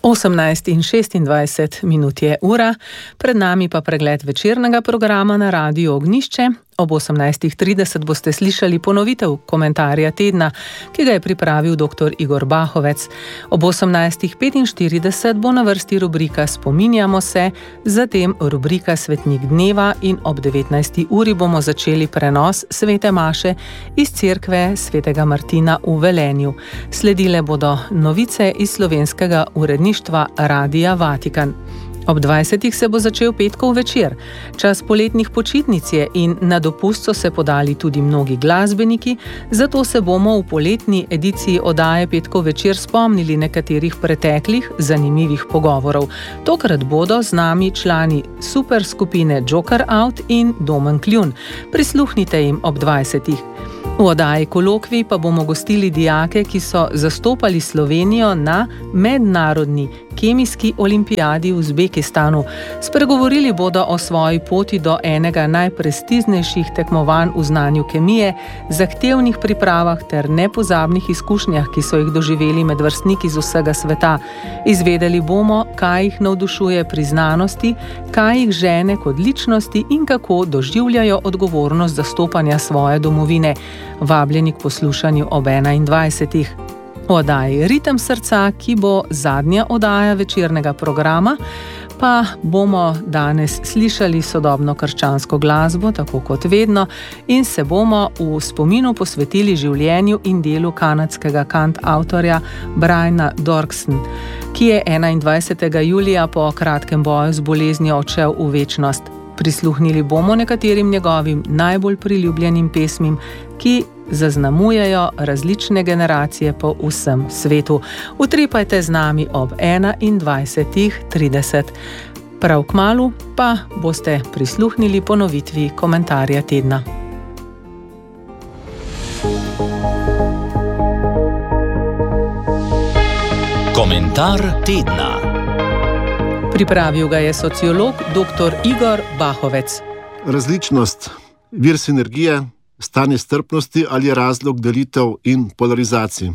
18:26 je ura, pred nami pa pregled večernega programa na Radiu Ognjišče. Ob 18:30 boste slišali ponovitev komentarja tedna, ki ga je pripravil dr. Igor Bahovec. Ob 18:45 bo na vrsti rubrika Spominjamo se, zatem rubrika Svetnik dneva in ob 19. uri bomo začeli prenos svete maše iz cerkve svetega Martina v Velenju. Sledile bodo novice iz slovenskega uredništva Radia Vatikan. Ob 20. se bo začel petkov večer. Čas poletnih počitnic je in na dopust so se podali tudi mnogi glasbeniki, zato se bomo v poletni ediciji oddaje Petkov večer spomnili nekaterih preteklih zanimivih pogovorov. Tokrat bodo z nami člani super skupine Joker Out in Domen Kljun. Prisluhnite jim ob 20. V oddaji Kolokvij pa bomo gostili dijake, ki so zastopali Slovenijo na mednarodni kemijski olimpijadi v Uzbekistanu. Spregovorili bodo o svoji poti do enega najprestižnejših tekmovanj v znanju kemije, zahtevnih pripravah ter nepozabnih izkušnjah, ki so jih doživeli med vrstniki z vsega sveta. Izvedeli bomo, kaj jih navdušuje pri znanosti, kaj jih žene kot ličnosti in kako doživljajo odgovornost zastopanja svoje domovine. Vabljeni k poslušanju ob 21. V oddaji Ritem srca, ki bo zadnja oddaja večernega programa, pa bomo danes slišali sodobno krščansko glasbo, tako kot vedno, in se bomo v spominu posvetili življenju in delu kanadskega kantavtorja Briana Doerksen, ki je 21. julija po kratkem boju z boleznijo odšel v večnost. Prisluhnili bomo nekaterim njegovim najbolj priljubljenim pesmim, ki zaznamujejo različne generacije po vsem svetu. Utripajte z nami ob 21:30. Prav kmalu pa boste prisluhnili ponovitvi komentarja tedna. Komentar tedna. Pripravil ga je sociolog dr. Igor Bahovec. Različnost, vir sinergije, stanje strpnosti ali je razlog delitev in polarizacij.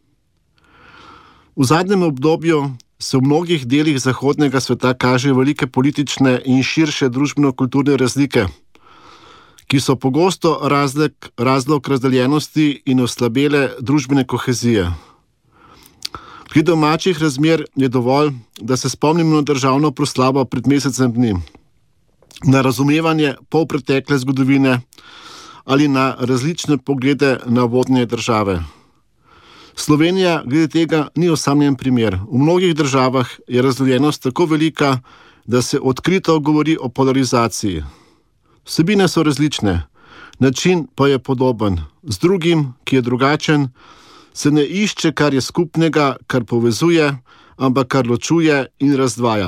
V zadnjem obdobju se v mnogih delih zahodnega sveta kažejo velike politične in širše družbeno-kulturne razlike, ki so pogosto razlog razdeljenosti in oslabele družbene kohezije. Pri domačih razmer je dovolj, da se spomnimo na državno proslavo pred mesecem dni, na razumevanje polpretekle zgodovine ali na različne poglede na vodne države. Slovenija glede tega ni osamljen primer. V mnogih državah je razdeljenost tako velika, da se odkrito govori o polarizaciji. Vsebine so različne, način pa je podoben. Z drugim, ki je drugačen, se ne išče, kar je skupnega, kar povezuje, ampak kar ločuje in razdvaja.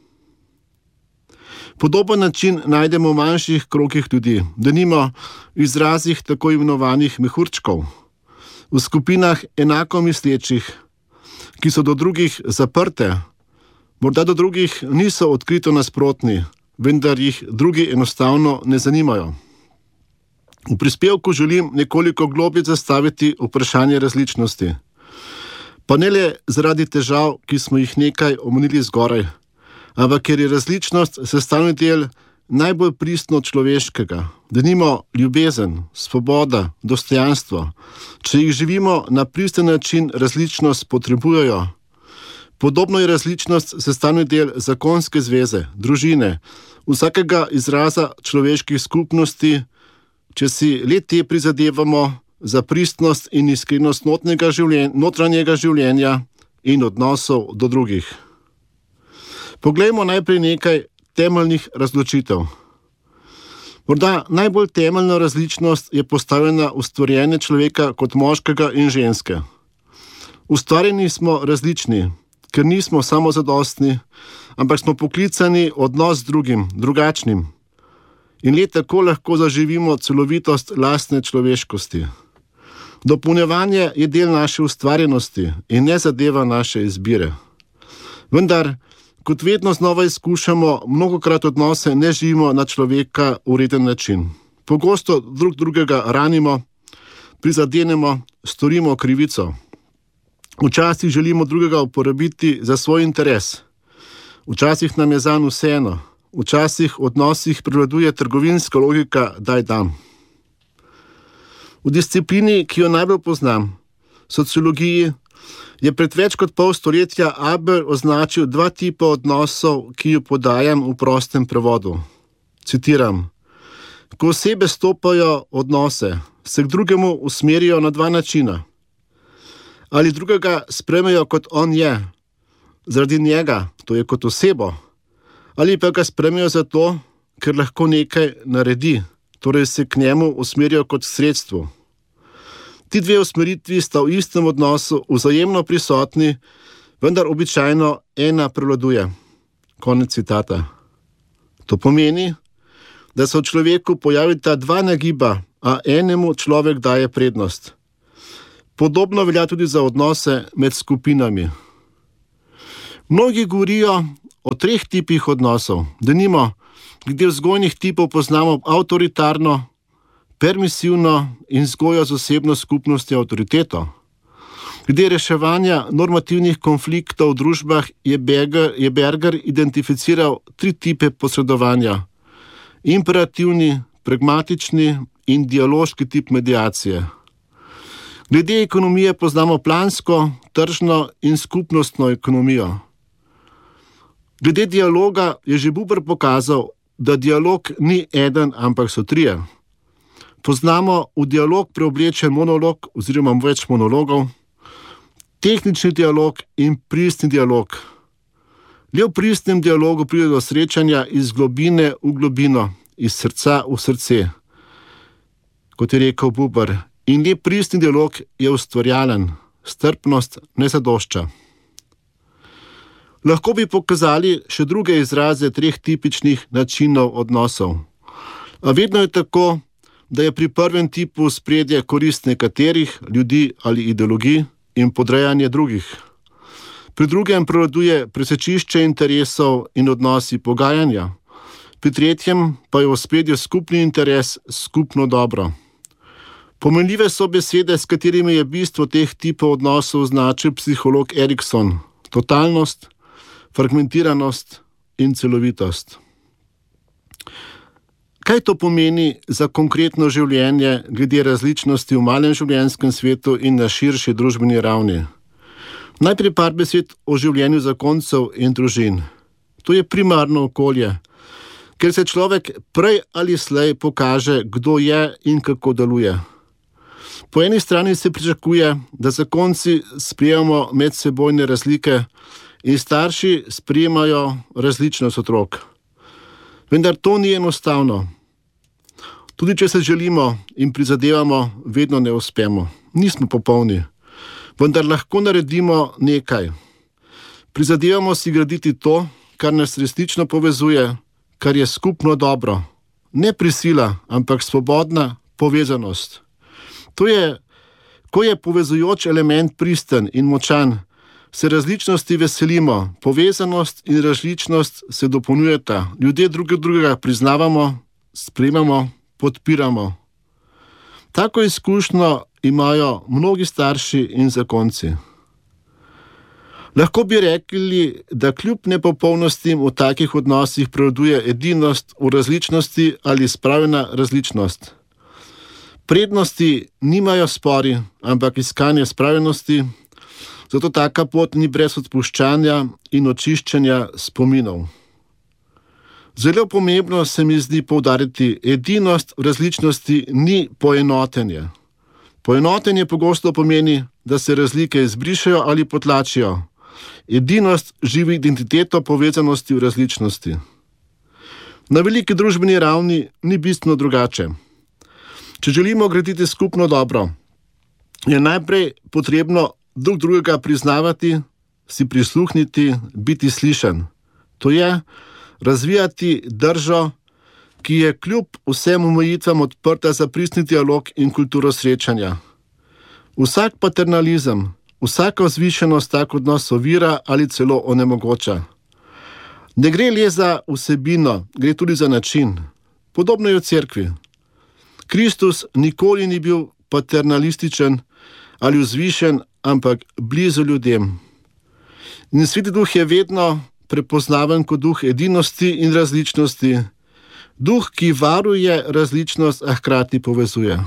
Podoben način najdemo v manjših krogih ljudi, denimo v izrazih tako imenovanih mehurčkov, v skupinah enako mislečih, ki so do drugih zaprte, morda do drugih niso odkrito nasprotni, vendar jih drugi enostavno ne zanimajo. V prispevku želim nekoliko globlje zastaviti vprašanje različnosti. Pa ne le zaradi težav, ki smo jih nekaj omenili zgoraj, ampak ker je različnost sestavni del najbolj pristno človeškega, denimo ljubezen, svoboda, dostojanstvo. Če jih živimo na pristen način, različnost potrebujejo. Podobno je različnost sestavni del zakonske zveze, družine, vsakega izraza človeških skupnosti, če si le te prizadevamo za pristnost in iskrenost notranjega življenja in odnosov do drugih. Poglejmo najprej nekaj temeljnih razločitev. Morda najbolj temeljna različnost je postavljena v stvarjenje človeka kot moškega in ženske. Ustvarjeni smo različni, ker nismo samozadostni, ampak smo poklicani odnos z drugim, drugačnim. In le tako lahko zaživimo celovitost lastne človeškosti. Dopolnjevanje je del naše ustvarjenosti in ne zadeva naše izbire. Vendar, kot vedno znova izkušamo, mnogokrat odnose ne živimo na človeka v reden način. Pogosto drugega ranimo, prizadenemo, storimo krivico. Včasih želimo drugega uporabiti za svoj interes. Včasih nam je zanj vseeno. Včasih v odnosih prevladuje trgovinska logika daj dam. V disciplini, ki jo najbolj poznam, sociologiji, je pred več kot pol stoletja Abel označil 2 tipa odnosov, ki jo podajam v prostem prevodu. Citiram: ko osebe stopajo odnose, se k drugemu usmerijo na 2 načina. Ali drugega sprejmejo kot on je, zaradi njega, to je kot osebo, ali pa ga sprejmejo zato, ker lahko nekaj naredi, torej se k njemu usmerijo kot sredstvo. Ti 2 usmeritvi sta v istem odnosu vzajemno prisotni, vendar običajno ena prevladuje. Konec citata. To pomeni, da se v človeku pojavita 2 nagiba, a enemu človek daje prednost. Podobno velja tudi za odnose med skupinami. Mnogi govorijo o 3 tipih odnosov. Denimo, glede vzgojnih tipov poznamo avtoritarno, permisivno in vzgojo z osebno skupnostjo avtoriteto. Glede reševanja normativnih konfliktov v družbah je Berger identificiral 3 tipe posredovanja: imperativni, pragmatični in dialoški tip mediacije. Glede ekonomije poznamo plansko, tržno in skupnostno ekonomijo. Glede dialoga je že Buber pokazal, da dialog ni eden, ampak so 3. Poznamo v dialog preoblečen monolog oziroma več monologov, tehnični dialog in pristni dialog. Le v pristnem dialogu pride do srečanja iz globine v globino, iz srca v srce, kot je rekel Buber. In le pristni dialog je ustvarjalen, strpnost ne zadošča. Lahko bi pokazali še druge izraze 3 tipičnih načinov odnosov. A vedno je tako, da je pri prvem tipu spredje korist nekaterih ljudi ali ideologij in podrejanje drugih. Pri drugem prevladuje presečišče interesov in odnosi pogajanja. Pri tretjem pa je v ospredju skupni interes, skupno dobro. Pomenljive so besede, s katerimi je bistvo teh tipov odnosov označil psiholog Erikson: totalnost, fragmentiranost in celovitost. Kaj to pomeni za konkretno življenje glede različnosti v malem življenjskem svetu in na širši družbeni ravni? Najprej par besed o življenju zakoncev in družin. To je primarno okolje, ker se človek prej ali slej pokaže, kdo je in kako deluje. Po eni strani se pričakuje, da zakonci sprejemamo medsebojne razlike in starši sprejemajo različnost otrok. Vendar to ni enostavno. Tudi če se želimo in prizadevamo, vedno ne uspemo. Nismo popolni, vendar lahko naredimo nekaj. Prizadevamo si graditi to, kar nas resnično povezuje, kar je skupno dobro. Ne prisila, ampak svobodna povezanost. To je, ko je povezujoč element pristen in močan, se različnosti veselimo, povezanost in različnost se dopolnjujeta, ljudje drugega priznavamo, sprejemamo, podpiramo. Tako izkušnjo imajo mnogi starši in zakonci. Lahko bi rekli, da kljub nepopolnostim v takih odnosih prevladuje edinost v različnosti ali spravljena različnost. Prednosti nimajo spori, ampak iskanje spravljenosti, zato taka pot ni brez odpuščanja in očiščenja spominov. Zelo pomembno se mi zdi poudariti, edinost v različnosti ni poenotenje. Poenotenje pogosto pomeni, da se razlike izbrišejo ali potlačijo. Edinost živi identiteto povezanosti v različnosti. Na veliki družbeni ravni ni bistveno drugače. Če želimo graditi skupno dobro, je najprej potrebno drugega priznavati, si prisluhniti, biti slišan. To je razvijati držo, ki je kljub vsem omejitvam odprta za pristni dialog in kulturo srečanja. Vsak paternalizem, vsaka vzvišenost tak odnos ovira ali celo onemogoča. Ne gre le za vsebino, gre tudi za način. Podobno je v cerkvi. Kristus nikoli ni bil paternalističen, ali vzvišen, ampak blizu ljudem. In Sveti Duh je vedno prepoznaven kot duh edinosti in različnosti, duh, ki varuje različnost, a hkrati povezuje.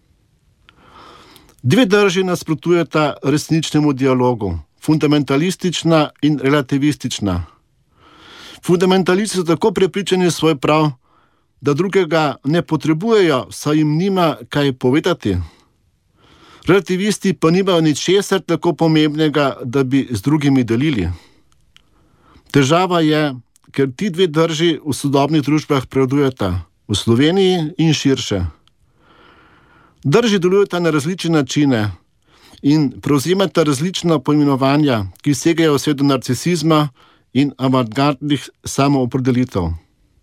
Dve drži nasprotujeta resničnemu dialogu, fundamentalistična in relativistična. Fundamentalisti so tako prepričani v svoj prav, da drugega ne potrebujejo, saj jim nima kaj povedati. Relativisti pa nimajo ničesar tako pomembnega, da bi z drugimi delili. Težava je, ker ti dve drži v sodobnih družbah prevladujeta, v Sloveniji in širše. Drži delujeta na različne načine in prevzemata različna poimenovanja, ki segajo vse do narcisizma in avantgardnih samoopredelitev.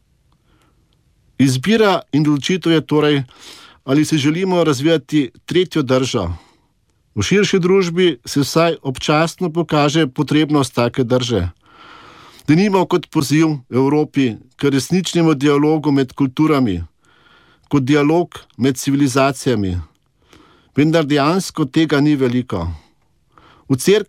Izbira in odločitev je torej, ali si želimo razvijati tretjo držo. V širši družbi se vsaj občasno pokaže potrebnost take drže. Denimo kot poziv Evropi k resničnemu dialogu med kulturami, kot dialog med civilizacijami. Vendar dejansko tega ni veliko. V cerkvi